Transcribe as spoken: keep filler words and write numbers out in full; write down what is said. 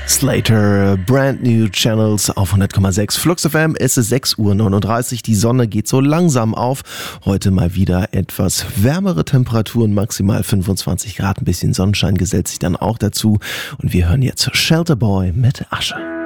Slater, Brand New Channels auf hundert Komma sechs Flux F M. Es ist sechs Uhr neununddreißig, die Sonne geht so langsam auf. Heute mal wieder etwas wärmere Temperaturen, maximal fünfundzwanzig Grad, ein bisschen Sonnenschein gesellt sich dann auch dazu. Und wir hören jetzt Shelter Boy mit Asche.